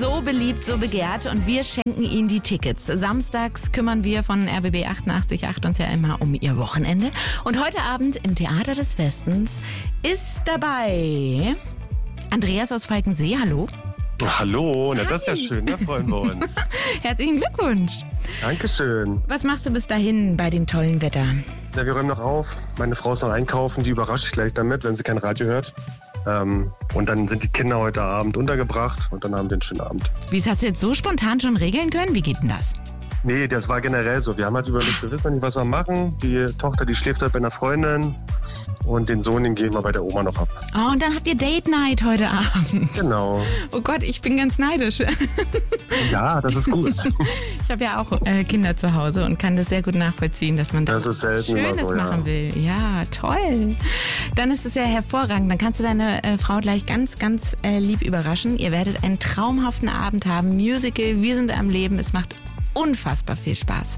so beliebt, so begehrt und wir schenken Ihnen die Tickets. Samstags kümmern wir von RBB 88.8 uns ja immer um Ihr Wochenende. Und heute Abend im Theater des Westens ist dabei Andreas aus Falkensee. Hallo. Hallo, na, das ist ja schön, da freuen wir uns. Herzlichen Glückwunsch. Dankeschön. Was machst du bis dahin bei dem tollen Wetter? Ja, wir räumen noch auf. Meine Frau ist noch einkaufen, die überrasche ich gleich damit, wenn sie kein Radio hört. Und dann sind die Kinder heute Abend untergebracht und dann haben wir einen schönen Abend. Wie hast du jetzt so spontan schon regeln können? Wie geht denn das? Nee, das war generell so. Wir haben halt überlegt, wir wissen nicht, was wir machen. Die Tochter, die schläft halt bei einer Freundin und den Sohn, den geben wir bei der Oma noch ab. Oh, und dann habt ihr Date Night heute Abend. Genau. Oh Gott, ich bin ganz neidisch. Ja, das ist gut. Ich habe ja auch Kinder zu Hause und kann das sehr gut nachvollziehen, dass man da Das ist selten Schönes so, machen will. Ja, toll. Dann ist es ja hervorragend. Dann kannst du deine Frau gleich ganz, ganz lieb überraschen. Ihr werdet einen traumhaften Abend haben. Musical, wir sind am Leben. Es macht unfassbar viel Spaß.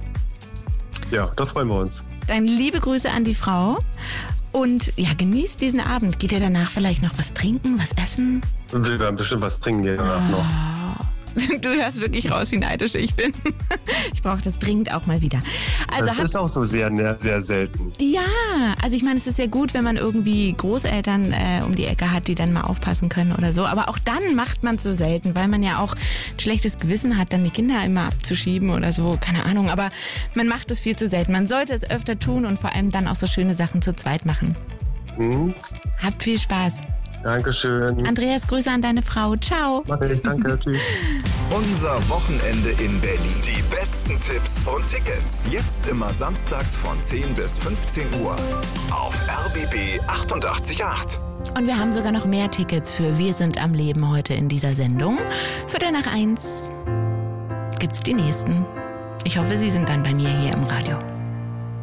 Ja, da freuen wir uns. Dann liebe Grüße an die Frau. Und ja, genießt diesen Abend. Geht ihr danach vielleicht noch was trinken, was essen? Und wir werden bestimmt was trinken gehen danach noch. Du hörst wirklich raus, wie neidisch ich bin. Ich brauche das dringend auch mal wieder. Also das ist auch so sehr, sehr selten. Ja, also ich meine, es ist ja gut, wenn man irgendwie Großeltern um die Ecke hat, die dann mal aufpassen können oder so. Aber auch dann macht man es so selten, weil man ja auch ein schlechtes Gewissen hat, dann die Kinder immer abzuschieben oder so. Keine Ahnung, aber man macht es viel zu selten. Man sollte es öfter tun und vor allem dann auch so schöne Sachen zu zweit machen. Habt viel Spaß. Dankeschön. Andreas, Grüße an deine Frau. Ciao. Mach ich, danke, tschüss. Unser Wochenende in Berlin. Die besten Tipps und Tickets. Jetzt immer samstags von 10 bis 15 Uhr. Auf RBB 88.8. Und wir haben sogar noch mehr Tickets für Wir sind am Leben heute in dieser Sendung. 1:45 gibt's die nächsten. Ich hoffe, Sie sind dann bei mir hier im Radio.